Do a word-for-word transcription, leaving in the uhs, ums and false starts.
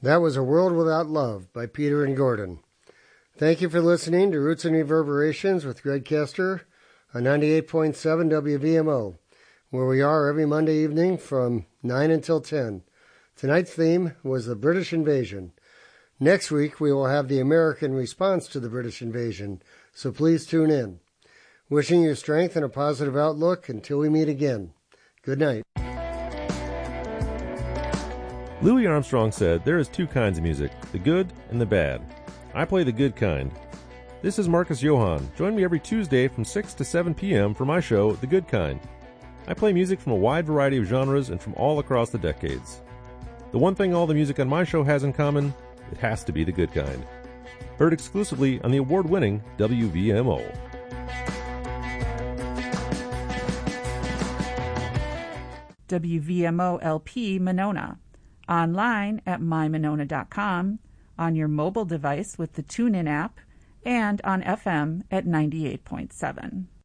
That was A World Without Love by Peter and Gordon. Thank you for listening to Roots and Reverberations with Greg Kester on ninety-eight point seven W V M O, where we are every Monday evening from nine until ten. Tonight's theme was the British invasion. Next week we will have the American response to the British invasion, so please tune in. Wishing you strength and a positive outlook until we meet again. Good night. Louis Armstrong said there is two kinds of music, the good and the bad. I play the good kind. This is Marcus Johann. Join me every Tuesday from six to seven p.m. for my show, The Good Kind. I play music from a wide variety of genres and from all across the decades. The one thing all the music on my show has in common, it has to be the good kind. Heard exclusively on the award-winning W V M O. W V M O L P Monona. Online at my monona dot com, on your mobile device with the TuneIn app, and on F M at ninety-eight point seven.